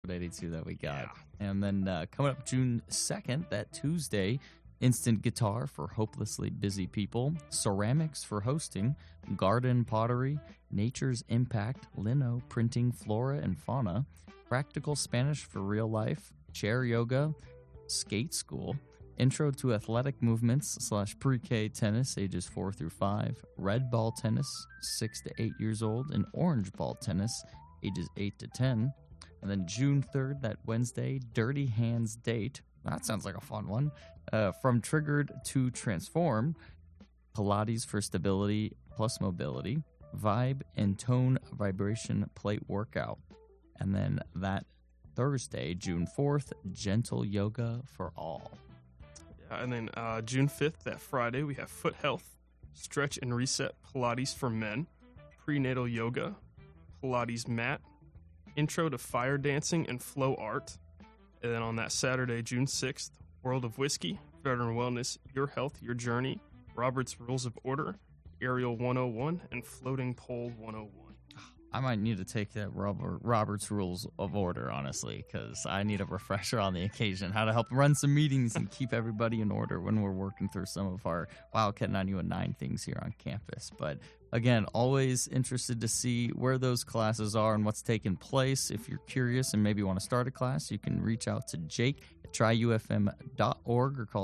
episode 82 that we got. Yeah. And then coming up June 2nd, that Tuesday, Instant Guitar for hopelessly busy people, Ceramics for hosting, Garden Pottery, Nature's Impact, Lino Printing Flora and Fauna, Practical Spanish for Real Life, Chair Yoga, Skate School, Intro to Athletic Movements / Pre-K Tennis ages 4 through 5, Red Ball Tennis 6 to 8 years old, and Orange Ball Tennis ages 8 to 10. And then June 3rd, that Wednesday, Dirty Hands Date. That sounds like a fun one. From Triggered to Transform, Pilates for Stability plus Mobility, Vibe and Tone Vibration Plate Workout. And then that Thursday, June 4th, Gentle Yoga for All. Yeah, and then June 5th, that Friday, we have Foot Health, Stretch and Reset Pilates for Men, Prenatal Yoga, Pilates Mat, Intro to Fire Dancing and Flow Art. And then on that Saturday, June 6th, World of Whiskey, Veteran Wellness, Your Health, Your Journey, Robert's Rules of Order, Aerial 101, and Floating Pole 101. I might need to take that Robert's Rules of Order, honestly, because I need a refresher on the occasion, how to help run some meetings and keep everybody in order when we're working through some of our Wildcat 91.9 things here on campus. But again, always interested to see where those classes are and what's taking place. If you're curious and maybe want to start a class, you can reach out to Jake at tryufm.org or call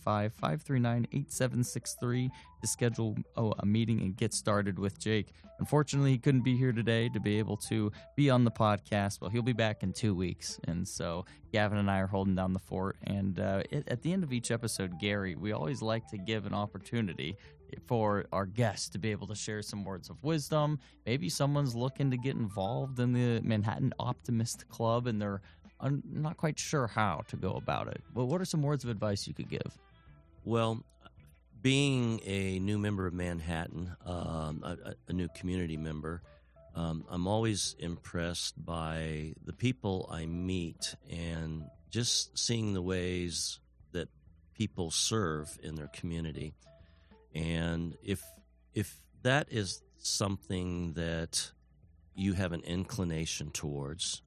785-539-8763 to schedule a meeting and get started with Jake. Unfortunately, he couldn't be here today to be able to be on the podcast. Well, he'll be back in 2 weeks. And so Gavin and I are holding down the fort. And at the end of each episode, Gary, we always like to give an opportunity for our guests to be able to share some words of wisdom. Maybe someone's looking to get involved in the Manhattan Optimist Club and they're not quite sure how to go about it. Well, what are some words of advice you could give? Well, being a new member of Manhattan, a new community member, I'm always impressed by the people I meet and just seeing the ways that people serve in their community. And if that is something that you have an inclination towards,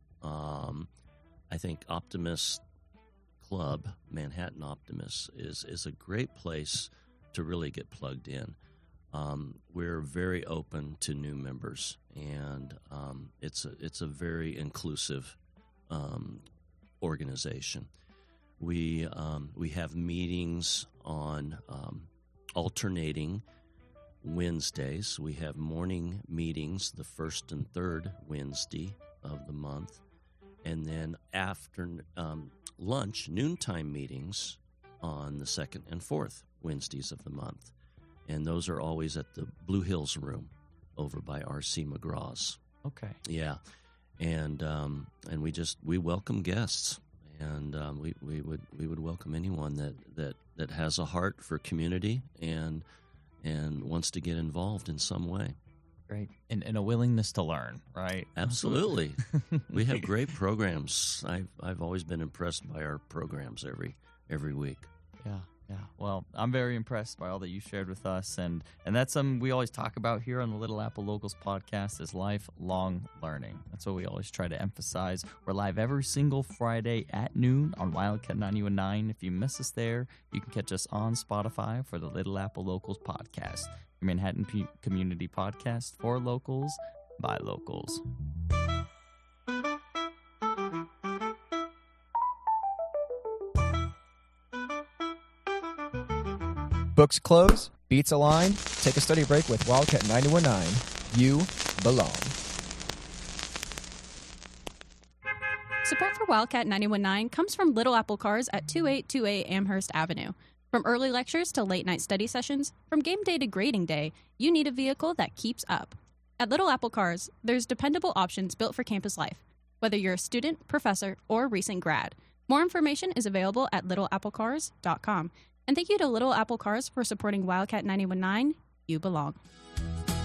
I think Optimist Club, Manhattan Optimists, is a great place to really get plugged in. We're very open to new members, and it's a very inclusive organization. We have meetings on alternating Wednesdays. We have morning meetings the first and third Wednesday of the month, and then after lunch, noontime meetings on the second and fourth Wednesdays of the month. And those are always at the Blue Hills Room over by R.C. McGraw's. Okay. Yeah. And we welcome guests, and we would welcome anyone that has a heart for community and wants to get involved in some way. Great. And a willingness to learn, right? Absolutely. We have great programs. I've always been impressed by our programs every week. Yeah. Well, I'm very impressed by all that you shared with us, and that's something we always talk about here on the Little Apple Locals podcast is lifelong learning. That's what we always try to emphasize. We're live every single Friday at noon on Wildcat 91.9. If you miss us there, you can catch us on Spotify for the Little Apple Locals podcast, your Manhattan community podcast for locals by locals. Books closed, beats aligned, take a study break with Wildcat 91.9. You belong. Support for Wildcat 91.9 comes from Little Apple Cars at 2828 Amherst Avenue. From early lectures to late-night study sessions, from game day to grading day, you need a vehicle that keeps up. At Little Apple Cars, there's dependable options built for campus life, whether you're a student, professor, or recent grad. More information is available at littleapplecars.com. And thank you to Little Apple Cars for supporting Wildcat 91.9. You belong.